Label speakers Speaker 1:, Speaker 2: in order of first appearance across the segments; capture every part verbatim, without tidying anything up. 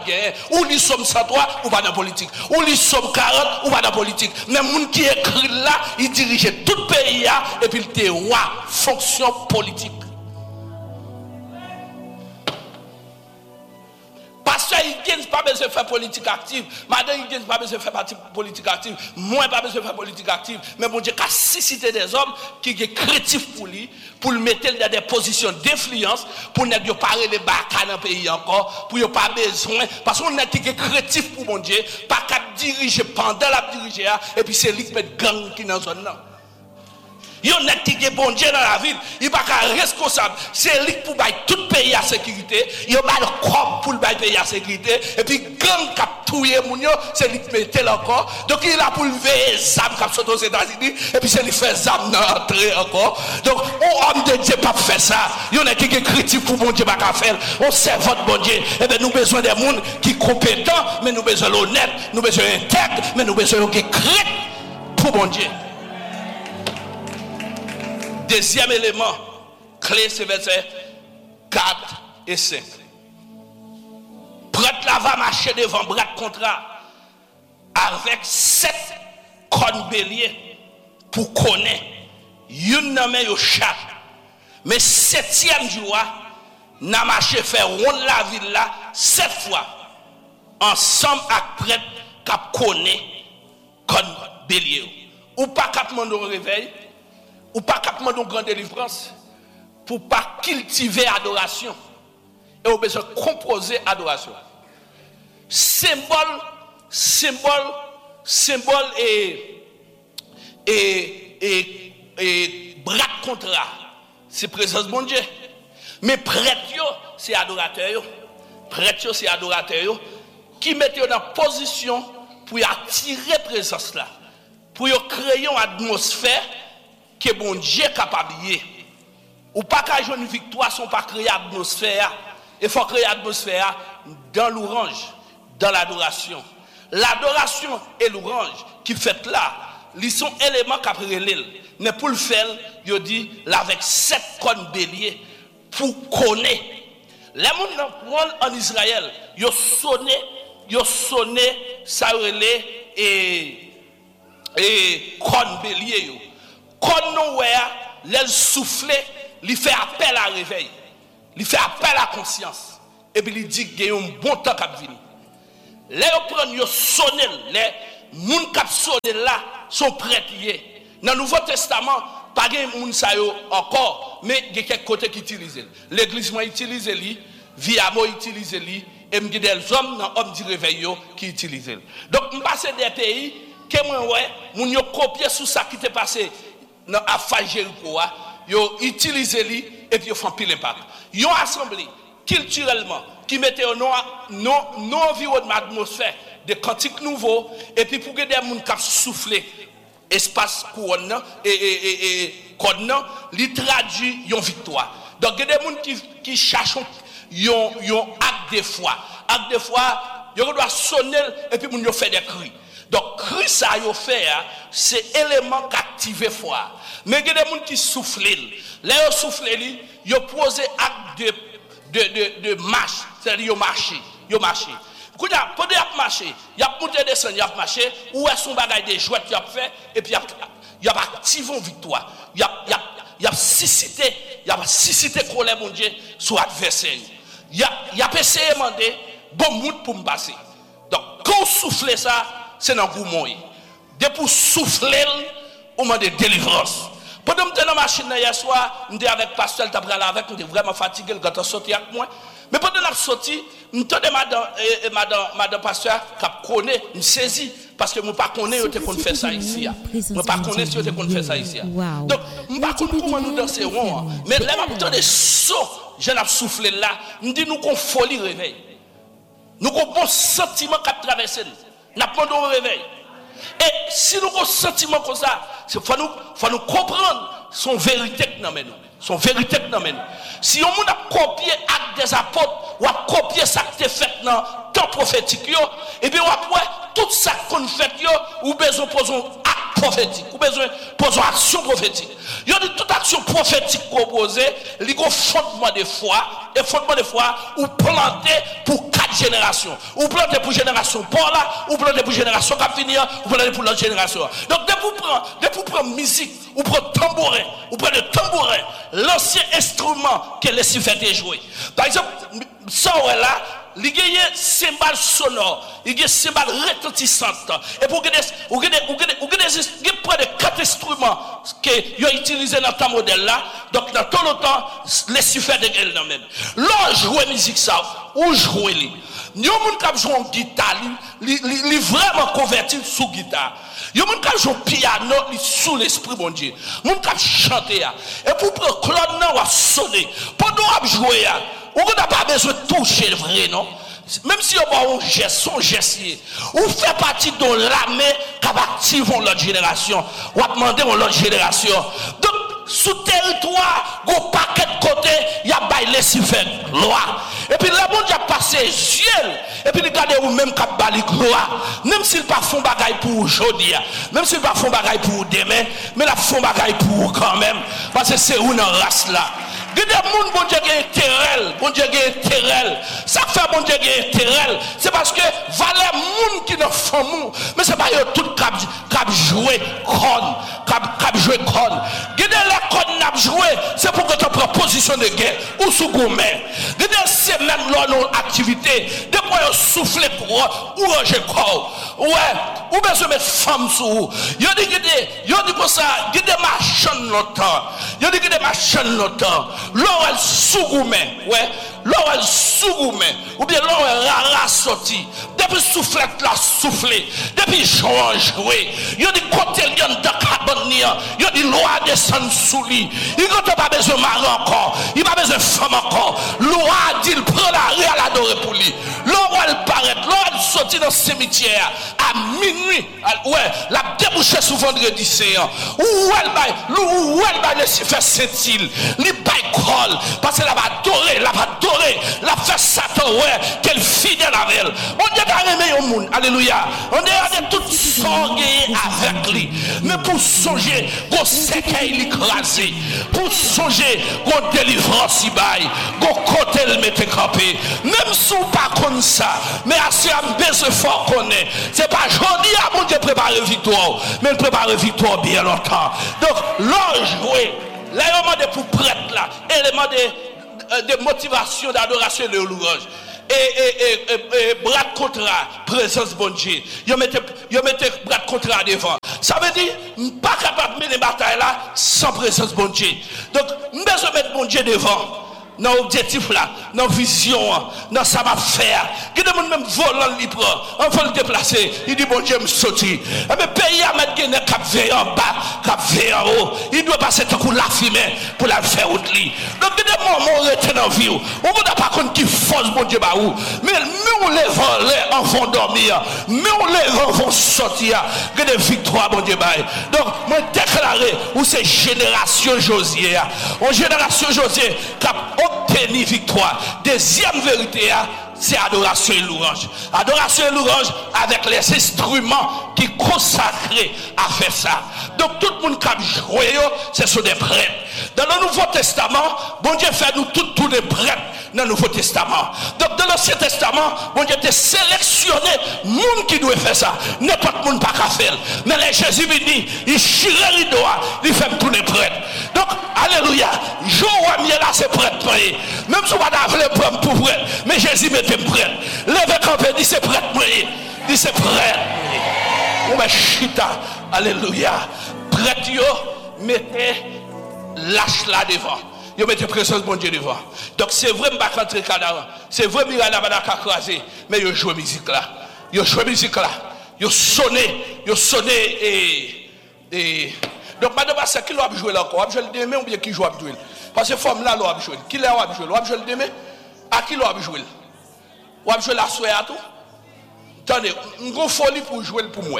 Speaker 1: gagner. Ou li somme cent trois ou pas dans politique. Ou li somme quarante ou pas dans politique. Mais moun qui écrit là, il dirige tout le pays et puis il te roi fonction politique. Pasteur Higgins pas besoin de faire politique active. Madame Higgins pas besoin de faire politique active. Moi pas besoin de faire politique active. Mais bon Dieu a suscité des hommes qui sont créatifs pour lui, pour le mettre dans des positions d'influence, pour ne pas parler de baka dans le pays encore, pour ne pas besoin. Parce qu'on est qui est créatif pour mon Dieu, pas qu'à diriger pendant la diriger, et puis c'est lui qui met gang qui dans la zone là. Il y a un qui est bon Dieu dans la ville, il n'est pas responsable. C'est lui pour bailler tout le pays à sécurité. Il y a le corps pour le pays à sécurité. Et puis, gang qui a tué Mounio, c'est lui qui met encore. Donc, il a pour lever les âmes qui a sauté aux États-Unis. Et puis, c'est lui qui fait les âmes dans l'entrée encore. Donc, on homme de Dieu pas faire ça. Il y a un qui est critique pour bon Dieu pas faire. On sert votre bon Dieu. Et bien, nous avons besoin des gens qui sont compétents, mais nous avons besoin d'honnête, nous avons besoin d'intègre, mais nous avons besoin qui crient pour bon Dieu. Deuxième élément clé, c'est verset quatre et cinq. Prêtre là va marcher devant bras de contrat avec sept cornes béliers pour connaître. Une nommé au chat. Mais septième jour, n'a marché faire ronde la ville là sept fois. Ensemble avec prêtre qui connaît cornes béliers. Ou pas qu'à demander au réveil. Ou pas qu'à demander une grande délivrance pour pas cultiver adoration et au besoin composer adoration. Symbole, symbole, symbole et et et, et bras de contrat, c'est présence de mon Dieu. Mais prêtre c'est adorateur, prêtre c'est adorateur qui mettent dans position pour attirer présence là, pour créer une atmosphère que bon Dieu est capable de. Ou pas qu'à jouer une victoire sans pas créer atmosphère. Il faut créer atmosphère dans l'orange, dans l'adoration. L'adoration et l'orange qui fait là, ils sont éléments qu'après mais pour le faire, il dit avec sept cornes béliers pour connaître. Les gens en Israël, ils ont sonné, ils ont sonné, ça relait et et cornes béliers. Quand nous voyons, souffler, il fait appel à réveil, il fait appel à conscience, et puis il dit qu'il y a un bon temps qui vient. Les gens qui sonné, les gens qui sonné là sont prêts. Dans le Nouveau Testament, pas de gens encore, mais il y a quelques côtés qui utilisent. L'église m'a utilisé, Via m'a utilisé, et il y a des hommes dans l'homme du réveil qui utilisent. Donc, je passe des pays que moi, ouais, mon yo copié sur ça qui t'est passé. Dans affaire Jéricho, ils utilisent lui et puis ils font pile impact. Ils ont assemblé culturellement qui mettait un non environnement atmosphère de cantiques nouveaux et puis pour que des gens qui soufflé espace couronne et et et code li traduit une victoire. Donc il y a des gens qui qui cherchent yon yon acte de foi. Acte de foi, ils doivent sonner et puis ils fait des cris. Donc, cri ça yo fait, c'est élément qui active foi. Mais il y a des gens qui soufflent. Là, ils soufflent, ils posent acte de, de, de, de marche. C'est-à-dire qu'ils marchent. Ils marchent. Quand ils marchent, ils ont monté des scènes, ils ont marché, ou est-ce qu'on bagaille des jouets qu'ils ont fait, et puis ils ont activé une victoire. Ils ont suscité, ils ont suscité colère, mon Dieu, sur l'adversaire. Ils ont essayé de demander, bon mood pour me passer. Donc, quand on souffle ça, c'est dans le gourmand. Dès pour souffler, on m'a de délivrance. Pendant que je suis dans la machine hier soir, je suis avec le pasteur, je suis avec, je suis vraiment fatigué, je suis sorti avec moi. Mais pendant que je suis sorti, je suis madame, madame, madame pasteur, qui connaît, je saisis. Parce que je ne sais pas si on fait ça ici. Je ne sais pas si on fait ça ici. Donc, je ne sais pas comment nous danserons. Mais là, je suis des sauts, je suis soufflé là. Je dis nous qu'on folie réveil. Nous avons un bon sentiment qui traverse. Nous avons un réveil. Et si nous avons un sentiment comme ça, il faut nous, faut nous comprendre son vérité que nous avons. Son vérité que nous avons. Si on a copié l'acte des apôtres, ou a copié ça qui est fait dans le temps prophétique, et bien après, tout ça qu'on fait, ou besoin de poser un acte prophétique, ou besoin de poser une action prophétique. Il y a toute action prophétique proposée, il y a un fondement de foi, et fondement de foi, ou planter pour quatre génération. Ou plantez pour génération pour là, ou plantez pour génération qui va finir, ou plantez pour l'autre génération. Donc, dès que vous prenez, dès que vous prenez musique, ou prenez tambourin, ou prenez le tambourin, l'ancien instrument que les Lucifer joué. Par exemple, ça là, il y a des cymbales sonores, il y a des cymbales retentissantes. Et pour que vous avez quatre instruments que vous utilisez dans ce modèle-là, donc dans tout le temps, les suffères de gueule. Là, jouer musique ça, ou jouer li. Nous, qui jouons en guitare, il est vraiment converti sous guitare. Nous, qui jouons piano, il sous l'esprit, mon Dieu. Nous, qui chanter. Et pour prendre Claude, on va sonner. Pour nous jouer, on n'a pas besoin de toucher le vrai, non? Même si on a un geste, son geste, on fait partie de l'armée qui va activer l'autre génération, ou va demander l'autre génération. Donc, sous territoire, il y a un paquet de côté, il y a bailé si fait loi. Et puis là, bon Dieu a passé yeux, et puis regardez vous même qui bali gloire. Même s'il pas font bagaille pour aujourd'hui, même s'il pas font bagaille pour demain, mais la font bagaille pour quand même, parce que c'est une race là. Il y a des gens, bon Dieu, qui ont intérêt, bon Dieu, qui ont intérêt. Ça fait bon Dieu, qui ont intérêt. C'est parce que valait gens qui ne font pas, mais c'est pas eux tout qui ont joué con, qui ont joué con. Il y a des gens qui ont joué, c'est pour que tu prends position de guerre ou sous gourmet. Il y a des c'est même là nos activités, de quoi ils soufflent pour ou ranger corps. Ouais, ou bien se mettre femme sous vous. Il y a des gens qui ont ça, il y a des machines longtemps. Il y a des machines longtemps. L'or sous-gourmet, ouais, l'or sous-gourmet, ou bien l'or rara sorti, depuis soufflette la soufflé, depuis jouer, jouer, il y a des côtés il y a de carbone, il y a des lois descendre sous lui, il n'a pas besoin de mari encore, il n'a pas besoin de femme encore, loi dit, il prend la rue à l'adorer pour lui, l'or elle paraît, l'or elle sortit dans le cimetière, à minuit, ouais, la débouché sous vendredi séant, où elle va, où elle va laisser faire Saint-Île, il parce qu'elle va adorer, elle va adorer, la fait Satan, ouais, qu'elle fidèle avec elle. On dit qu'elle aime au monde, alléluia. On est tout sorgué avec lui. Mais pour songer, qu'on sait qu'il écrasé, pour songer, qu'on délivrance si bail, qu'on côté le mette campé. Même si on pas comme ça, mais assez un besoin fort qu'on est. C'est pas joli à mon Dieu préparer victoire, mais il prépare victoire bien longtemps. Donc, l'ange, oui. L'élément de pour prêtre là, élément de, de motivation, d'adoration et de louange. Et, et, et, et, et bras de contrat, présence bon Dieu. Ils mettent bras de contrat devant. Ça veut dire, je ne suis pas capable de mener les batailles là sans présence bon Dieu. Donc, je besoin mettre bon Dieu devant. Dans l'objectif là, dans la vision, dans ça va faire. Qui demande même volant le prend, on veut le déplacer. Il dit bon Dieu me sortir. Mais pays à mettre qui cap vers en bas, cap vers en haut. Il doit passer tant coup la fumée pour la faire autre lit. Donc il y a des moments où on reste dans la vie. On ne pas compte qui force bon Dieu bah où. Mais mais on les vend, les enfants dormir. Mais on les enfants sortir. Il y a des victoires bon Dieu bah. Donc moi déclarer où c'est génération Josier. En génération Josier cap obtenir victoire. Deuxième vérité, c'est adoration et louange. Adoration et louange avec les instruments qui consacrés à faire ça. Donc tout le monde qui a joué, ce sont des prêtres. Dans le Nouveau Testament, bon Dieu fait nous tous tous des prêtres dans le Nouveau Testament. Donc dans l'Ancien Testament, bon Dieu a sélectionné les gens qui doivent faire ça. N'importe monde pas qu'à faire. Mais les Jésus vini, il chire les rideaux, il fait tous les prêtres. Donc, alléluia, Joël là c'est prêtre. Même si on va pas le prendre pour prêtre, mais Jésus mettait prêtre. Lève campé, dit c'est prêtre. Dit c'est prêtre. On va chita, alléluia. Prêtre, yo, mettez lâche là devant. Yo mettez présence bon Dieu devant. Donc c'est vrai, je ne vais pas rentrer cadavre. C'est vrai, je ne vais pas craser. Mais yo joue musique là. Yo joue musique là. Yo sonné, yo sonné et. et donc, madame, c'est qui doit jouer là encore? Je le demain ou bien qui joue à jouer? Parce que femme là, doit jouer. Qui l'a joué? Doit jouer le demain? À qui doit jouer? Doit jouer la soirée à tout? Attendez, une grosse folie pour jouer pour moi.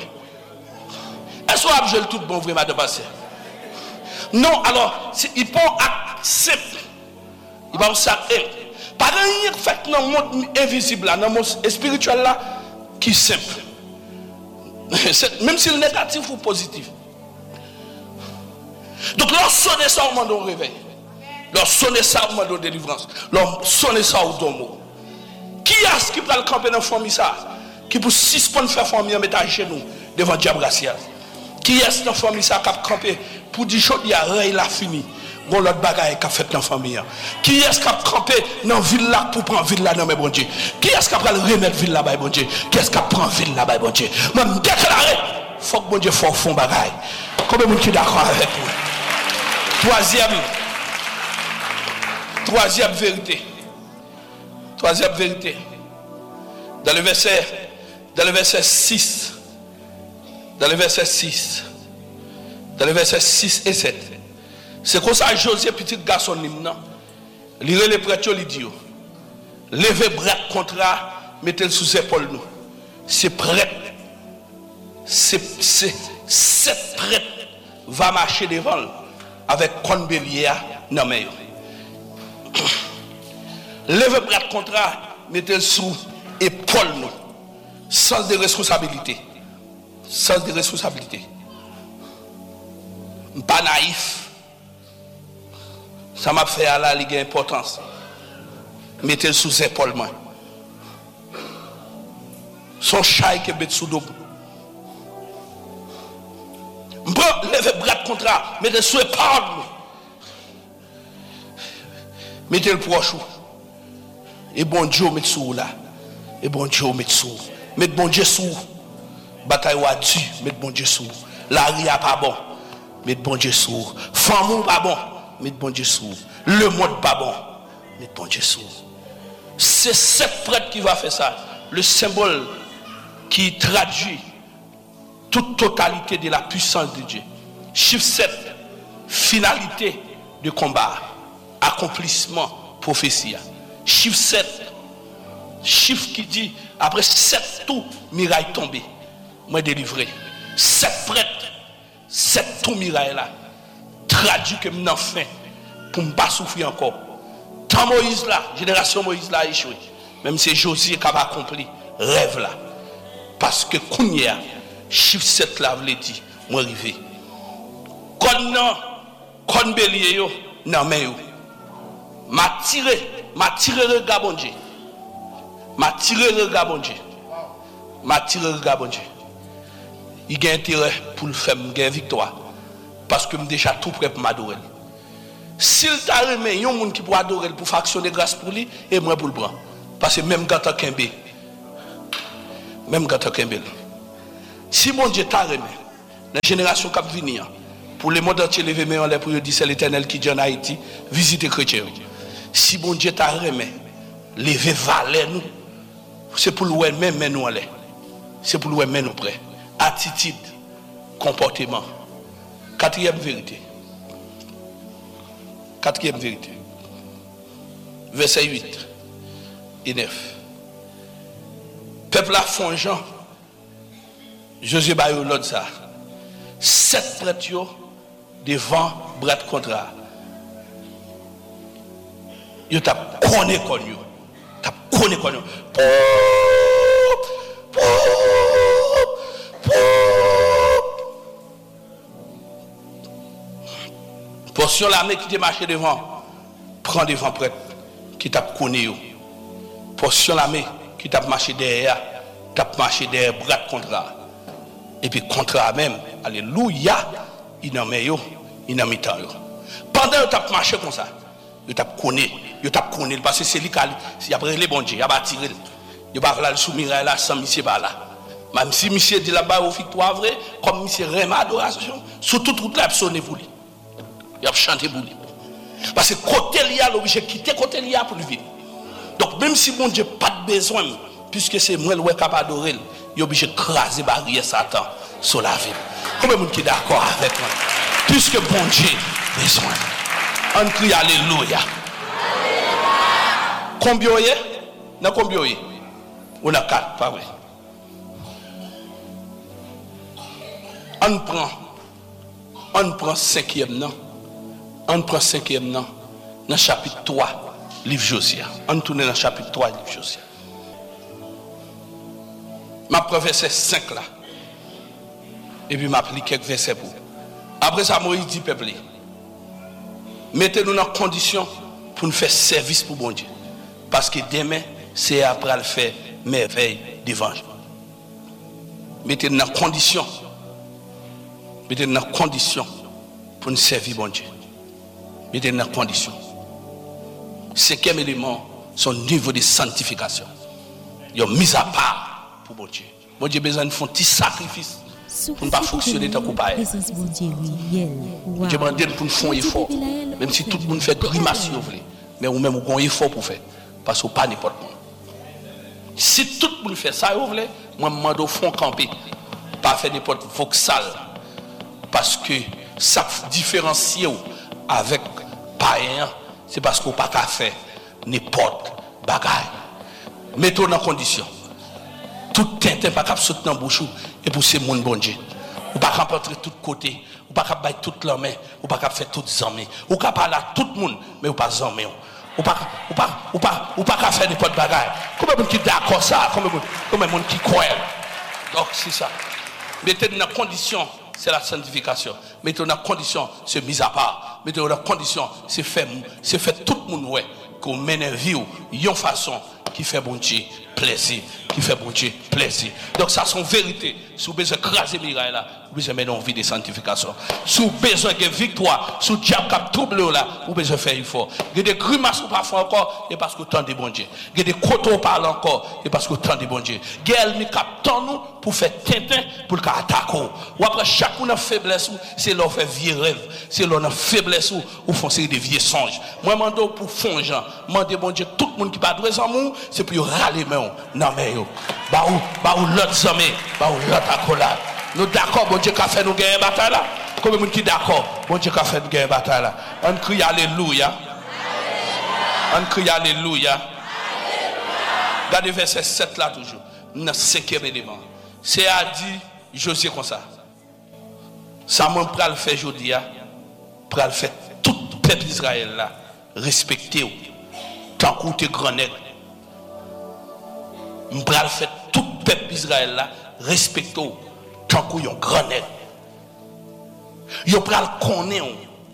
Speaker 1: Est-ce qu'on va jouer tout bon, vrai, madame? Non, alors, il prend un acte simple. Il va ça. Pas rien fait dans le monde invisible, dans le monde spirituel là, qui est simple. Même si le négatif ou positif. Donc, leur sonner ça au moment de réveil. Leur sonner ça au moment de délivrance. Leur sonner ça au domo. Qui est-ce qui va le camper dans la famille ça? Qui pour six points de faire famille mettre à genoux devant diable racial? Qui est-ce dans la famille ça qui a campé pour dire chose il y a rien il a fini? Bon l'autre bagaille qui a fait dans la famille. Qui est-ce qui a campé dans la ville là pour prendre ville là dans mes bon Dieu? Qui est-ce qui a remettre ville là bas bon Dieu? Qui est-ce qui a prendre ville là bas bon Dieu? Même déclarer faut que bon Dieu faut fond bagaille. Combien de monde qui d'accord avec moi? Troisième Troisième vérité. Troisième vérité. Dans le verset, dans le verset six. Dans le verset six. Dans le verset six et sept. C'est comme ça José, petit garçon, il y a les prêtres, il dit, levez bras contrat, mettez-le sous épaule nous. C'est prêtre. C'est sept prêtres va marcher devant avec con bélier dans main. Levez bras contrat, mettez-le sous épaule nous. Sens de responsabilité. Sens de responsabilité. Pas naïf. Ça m'a fait à la ligue importance. Mettez-le sous épaule moi. Son chat qui est sous dos. Bon, levez bras de contrat, mettez-le sous épaule. Mettez-le proche. Et bon Dieu met sous là. Et bon Dieu met sous. Mettez bon Dieu sous. Bataille ou a dû, mettez bon Dieu sous. La ria pas bon. Mettez bon Dieu sous. Femme pas bon. Mettez bon Dieu sous. Le monde pas bon. Mettez bon Dieu sous. C'est sept prêtres qui va faire ça. Le symbole qui traduit toute totalité de la puissance de Dieu. Chiffre sept, finalité de combat. Accomplissement, prophétie. Chiffre sept, chiffre qui dit après sept tours, miraille tombée. Moi délivré. Sept prêtres, sept tours miraille là. Traduit que m'en fin pour ne pas souffrir encore. Tant Moïse là, génération Moïse là a échoué. Même si Josué qui a accompli rêve là. Parce que Kounia, chiffre sept là, vous l'avez dit, moi arrivé. Quand non, quand bélier yo, non mais yo. M'a tiré, m'a tiré le regard bon Dieu. M'a tiré le regard bon Dieu. M'a tiré le regard bon Dieu. Il y a intérêt pour le faire, il y a victoire. Parce que je suis déjà tout prêt pour m'adorer. S'il t'a remis, il y a un monde qui peut adorer pour factionner grâce pour lui et moi pour le prendre. Parce que même quand tu as Kembe, même quand tu as Kembe, si mon Dieu t'a remis, la génération qui va venir, pour le monde entier lever mais en l'air pour dire c'est l'Éternel qui dit en Haïti, visiter chrétien. Si mon Dieu t'a remis, lever valer nous, c'est pour louer même nous en l'air. C'est pour louer même nous près. Attitude, comportement. Quatrième vérité. Quatrième vérité. Verset huit et neuf. Peuple a fongeant. Josué Bayo l'autre ça. Sept prêtres devant bras de contrat. Yo t'a connu kon yo. T'a connu kon yo. Portion l'armée qui te marché devant, prend devant prêtre qui t'a connu. Portion l'armée qui t'a marché derrière, t'a marché derrière bras de contrat. Et puis contrat même, alléluia, il n'a mis yo, il n'a mis temps yo. Pendant que t'a marché comme ça, il t'a connu, il t'a connu parce que c'est lui qui a pris les bon Dieu, il a bâti. Il va la soumiré là sans monsieur pas là. Même si monsieur dit là-bas au victoire vrai, comme monsieur Réma adoration, sur toute route là sonner pour lui. Il a chanté pour lui. Parce que côté il y a l'obligé quitter côté il y a pour lui vivre. Donc même si mon Dieu pas de besoin puisque c'est moi le capable d'adorer, il est obligé de craser barrière Satan sur la vie. Combien de monde qui est d'accord avec moi? Puisque bon Dieu a besoin. On crie alléluia. Combien il y a? Non, combien il y a? On a quatre, pas vrai. On prend, on prend cinquième nom. On prend cinquième nom. Dans chapitre trois, livre Josia. On tourne dans chapitre trois, livre Josia. Ma prend verset cinq là. Et puis m'a pris quelques versets pour. Après ça, Moïse dit peuple, mettez-nous dans condition pour nous faire service pour bon Dieu. Parce que demain, c'est après le faire merveille devant. Mettez-nous dans condition. Mettez-nous dans condition pour nous servir bon Dieu. Mettez-nous dans condition. Cinquième élément, son niveau de sanctification. Il a mis à part pour bon Dieu. Bon Dieu a besoin de faire un petit sacrifice pour ne pas fonctionner tant qu'on pas. Bon Dieu demande pour nous faire un effort. Même si tout le monde fait grimace, mais ou même vous avez un effort pour faire. Parce que pas n'importe quoi. Si tout le monde fait ça, moi je demande au fond camper. Pas faire n'importe voxal. Parce que ça différencie avec païen, c'est parce qu'on n'a pas qu'à faire n'importe bagaille. Mettons dans condition. Tout tintin pas capable sauter dans bouche et pousser mon bon Dieu. Ou pas capable entrer de tous côtés, ou pas capable bailler toute la main, ou pas capable faire toutes les amis. Ou capable parler à tout le monde, mais ou pas amis. Ou pas ou pas ou pas ou pas faire n'importe bagaille. Combien de monde qui d'accord ça, combien de combien de monde qui croit. Donc c'est ça. Mettez dans condition, c'est la sanctification. Mettez dans condition, c'est mise à part. Mettez dans condition, c'est faire c'est faire tout le monde ouais qu'on mène une vie une façon qui fait bon Dieu plaisir, qui fait bon Dieu plaisir. Donc ça c'est une vérité. Si vous avez besoin de craser miraille là, vous avez besoin d'une vie de sanctification. Si vous avez besoin de victoire, si vous avez besoin de trouble là, vous avez besoin de faire effort. Il y a des grimaces ou pas faire encore, et parce que tant de bon Dieu. Il y a des côtes ou parle encore, et parce que tant de bon Dieu. Il y a des capteurs nous pour faire tintin pour le attaquer. Ou après chaque une faiblesse, c'est leur faire vieux rêve, c'est leur faiblesse ou font des vieux songes. Moi je demande pour fond Jean, je demande bon Dieu tout le monde qui pas de amour, c'est pour râler mais non mais yo. Bah ou bah ou l'autre amis, bah ou l'autre accolade. Nous d'accord, bon Dieu qui a fait nous gagner une bataille là. Combien de monde qui d'accord, bon Dieu qui a fait nous gagner une bataille là. On crie alléluia. On crie alléluia. Regardez verset sept là toujours. Dans cinquième élément. C'est à dit Josué comme ça. Ça m'a pral le faire aujourd'hui, pral le faire tout le peuple d'Israël là respecter tant qu'on te grand nègre. On pral faire tout le peuple d'Israël là respecter tant qu'on y a grand nègre. Yo pral connaître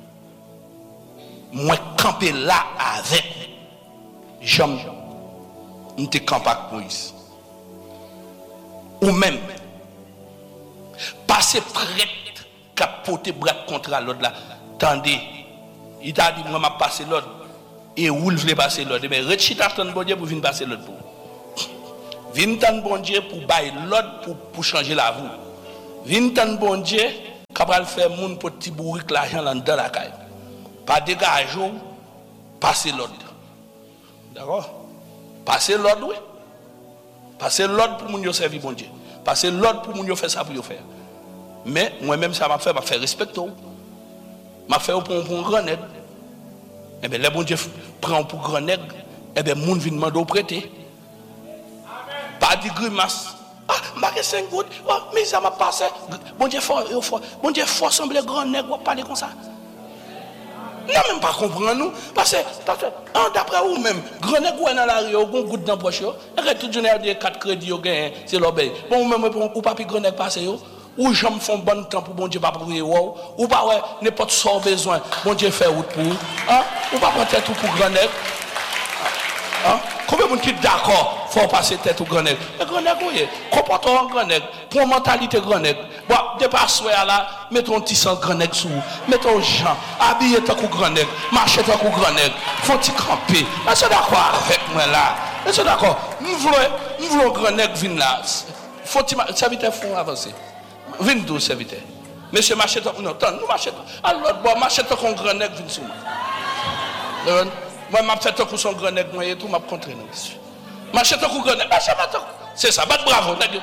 Speaker 1: moi camper là avec Jean on te camper avec Moïse. Ou même passer prêtre capoter bras contre l'autre là. Tandis il t'a dit moi m'a passer l'autre et où il voulait passer l'autre mais rechita tant bon Dieu pour venir passer l'autre pour. Vinn tant bon Dieu pour bailler l'autre pour pour changer la vie. Vinn tant bon Dieu capable faire moun pour petit bourrique l'argent là dans la caille. Pas dégager passer l'autre. D'accord? Passer l'autre oui. Passer l'autre pour moun yo servir bon Dieu. Passer l'autre pour moun yo faire ça pour yo faire. Mais moi-même ça m'a fait m'a faire respecter. M'a fait pour un grand nègre. Eh bien, le bon Dieu prend pour grand nègre, eh bien, moun vient demander prêter. Pas de grimace. Ah, marqué cinq gouttes. Oh, mais ça m'a passé. Bon Dieu fort, bon Dieu fort sembler grand nègre, parler comme ça. Non, même pas comprendre nous. Parce que, d'après vous même, grand nègre ou dans la rue, ou un goutte dans la poche, et tout journée de quatre crédits, c'est l'obéi. Bon, même, ou pas grand nègre passer, ou j'aime font bon temps pour bon Dieu pas prier wow ou pas ouais n'importe soit besoin bon Dieu fait route pour hein ou pas prendre tête pour grand nègre hein combien de monde qui d'accord faut passer tête au grand nègre le grand nègre oui comportement grand nègre pour mentalité grand nègre bon dépasse là mettons un petit sang grand nègre sous mettons gens habillé tant que grand nègre marcher tant que grand nègre faut t'y camper est-ce d'accord avec moi là est-ce d'accord nous voulons nous voulons grand nègre venir là faut t'y serviteur faut avancer. vingt-deux serviteurs. Monsieur Machette, non, attends, nous Machette. Alors, bon, Machette, qu'on grand nègre vient sur moi. Moi, m'a fait qu'on son grand nègre, moi, et tout, m'a contré, monsieur. Machette, qu'on grand nègre, Machette, c'est ça, bat bravo, nègre.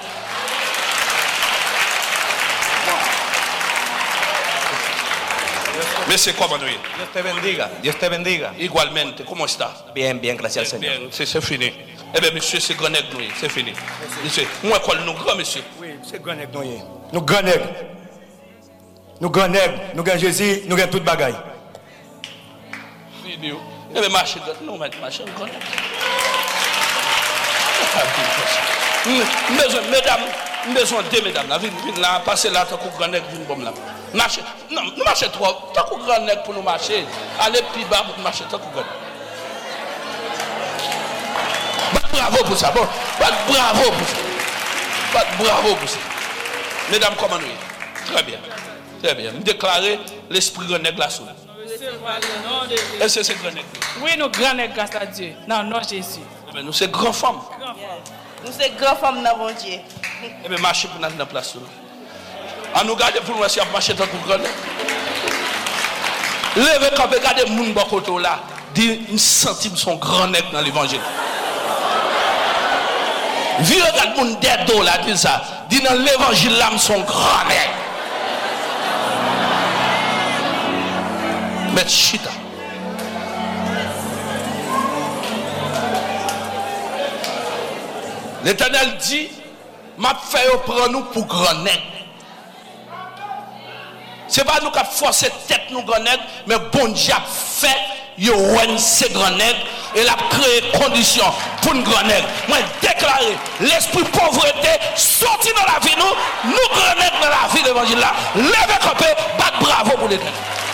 Speaker 1: Mais c'est comment nous?
Speaker 2: Dios te bendiga, Dios te bendiga.
Speaker 1: Igualmente, ¿cómo está?
Speaker 2: Bien, bien, gracias al Señor.
Speaker 1: Bien, c'est fini. Eh bien, monsieur, c'est grand nègre, c'est fini. Monsieur, moi, quoi, nous grand, monsieur?
Speaker 2: Oui, c'est grand nègre, nous. Nous grand nègre. Nous grand nègre, nous grand Jésus, nous grand toute bagaille.
Speaker 1: Fini. Eh bien, marchez, non, marchez, grand nègre. Besoin, mesdames, besoin de mesdames, là, venez là, passez là, tant que grand nègre, venez bon là. Marchez, non, nous marchez trop, tant que grand nègre pour nous marcher, allez plus bas pour marcher tant que grand nègre. bravo pour ça. Bon, bravo pour ça. Bravo pour ça. Mesdames, comment nous y? Très bien. Très bien. Nous déclarons l'esprit grand nègre là sous. Est-ce que c'est grand nègre?
Speaker 3: Oui, nous grand nègre grâce à Dieu. Non, non, Jésus.
Speaker 1: Mais nous sommes grandes femmes.
Speaker 4: Nous sommes grandes femmes dans mon Dieu.
Speaker 1: Et bien, marchez pour nous dans la place. On nous garde pour nous si on marche dans le grand nègre. Levez quand vous regardez les gens qui sont là. Dit une centime son grand nègre dans l'évangile. Vu regarde mon dedo là, dit ça. Dit dans l'évangile là, son grand nègre. Mais chita. L'Éternel dit, m'a fait prendre nous pour grand nègre. Ce n'est pas nous qui avons forcé tête nous grand nègre, mais bon Dieu a fait yo ces grand nègre et l'a créé conditions pour une grand nègre. Moi déclarer l'esprit pauvreté sorti dans la vie nous, nous grand nègre dans la vie de l'évangile là. Levez campé, bat bravo pour l'Éternel.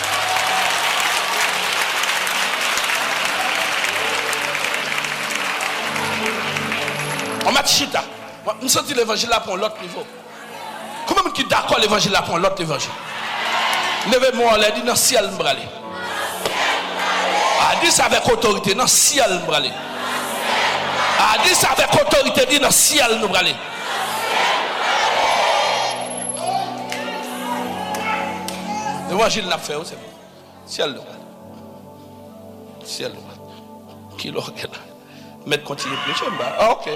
Speaker 1: On m'a dit chita. Je sens l'évangile là pour l'autre niveau. Comment qui d'accord l'évangile là pour l'autre évangile? Levez-moi, on l'a dit dans le ciel, je vais aller. A dit ça avec autorité, dans le ciel, je vais aller. A dit ça avec autorité, dit dans le ciel, je vais aller. L'évangile n'a fait, c'est bon. Ciel, je vais aller. Ciel, je vais aller. Qui l'a regardé? Mais continue de prêcher. Ah, ok.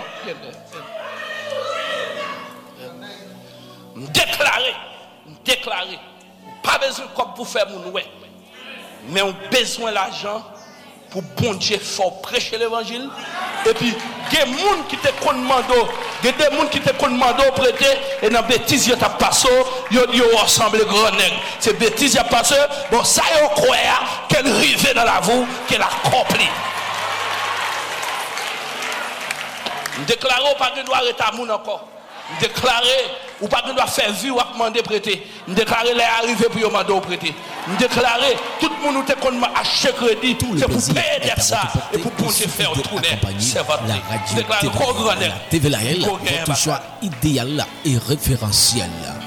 Speaker 1: Déclarer, déclarer. Pas besoin de pour faire mon ouais. Mais on a besoin d'argent pour bon Dieu faire prêcher l'évangile. Et puis, il y a des gens qui te commandent, il y a des gens qui te commandent prêter, et dans bêtise, il y a passé, il y a rassemblé grand nègre. C'est bêtise, il y a passé, bon, ça y est, on croit qu'elle rive dans la voie, qu'elle accomplit. Déclarer ou pas que doit arrêter à moun encore. Déclarer ou pas que doit faire vie ou demander prêter. Déclarer les arrivées pour demander prêter. Déclarer tout le monde qui a acheté crédit c'est pour payer ça et pour pouvoir faire tourner. C'est votre déclarer quoi grand nègre.
Speaker 5: T V L votre choix idéal et référentiel.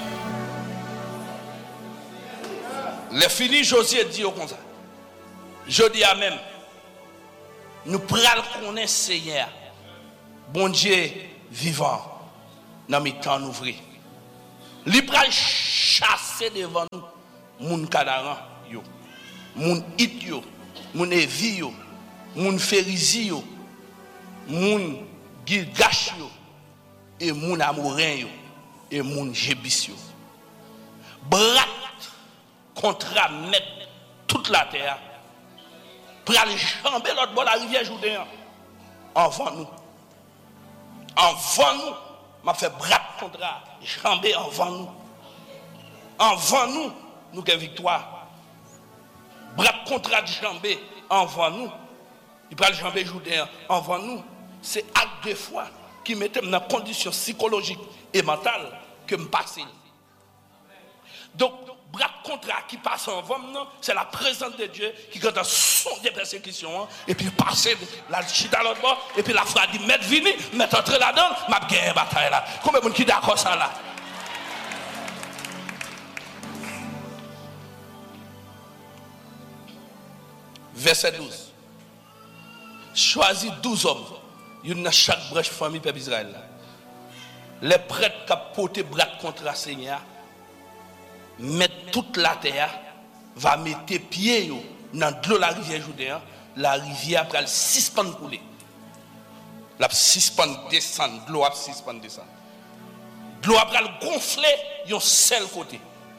Speaker 1: Les finis Josué dit comme ça. Je dis à même nous prenons connaître Seigneur. Bon Dieu vivant dans mes temps ouvriers. Li pral chasser devant nous moun kadaran yo, moun hit yo, moun evi yo, moun ferizi yo, moun gilgash yo, et moun amourin yo, et moun jébis yo. Brat contre mettre toute la terre. Pral jamber l'autre bord la rivière Jourdain avant nous. Avant nous, m'a fait bras contre jambé avant nous. Avant nous, nous avons victoire. Bras contre jambé avant nous. Il prend le jambé Jourdain avant nous. C'est acte de foi qui mettait dans une condition psychologique et mentale que me passe. Donc, bras contre qui passe en vent, c'est la présence de Dieu qui quand on son des persécutions et puis passer la chita à l'autre bord et puis la foi dit mettre vini mettre entrer là-dedans m'a gagné bataille là. Combien de monde qui d'accord ça là? Verset douze. Choisis douze hommes. Il y a dans chaque branche famille peuple Israël. Les prêtres qui portent bras contre le Seigneur mettre toute la terre va mettre pied dans de l'eau la rivière Jourdain, la rivière va suspendre couler. La suspendre descendre, de l'eau va suspendre descendre. De l'eau va gonfler yon seul côté.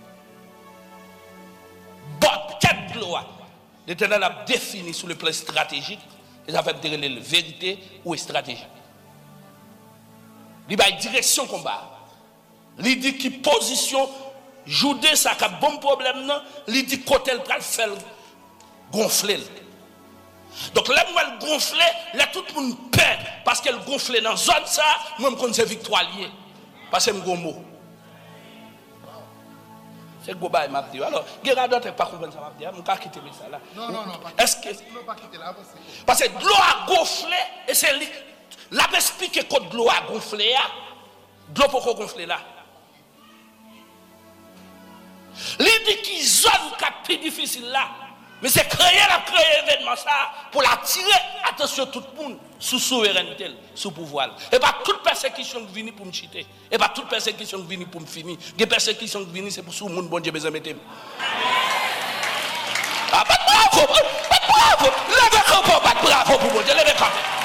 Speaker 1: Bon tête de l'eau. L'Éternel a défini sur le plan stratégique, et ça fait dire la vérité ou stratégie. Il y a une direction combat. Il dit qui position Joudé ça a bon problème non, il dit côté le pral faire gonfler. Donc là moi elle gonfler, là tout le monde perd parce qu'elle gonfler dans zone ça, moi me connais c'est victoire lié parce que me gros mot. C'est gros bail m'a dit. Alors, gérard d'autres pas comprendre ça m'a dit, on pas quitter ça là.
Speaker 6: Non non non,
Speaker 1: est-ce que
Speaker 6: pas quitter là
Speaker 1: parce que l'eau a gonflé et c'est La explique que de l'eau a gonflé, de l'eau pour gonfler là. L'idée qui zone qui est plus difficile là, mais c'est créer la créer événement ça pour l'attirer attention tout le monde sous souveraineté, sous pouvoir. Et pas toute persécution qui vient pour me cheater. Et pas toute persécution qui vient pour me finir. Les persécutions qui viennent c'est pour tout le monde bon Dieu besoin mettre. Ah, pas bravo, pas bravo. Levez camp, pas bravo pour bon Dieu, levez camp.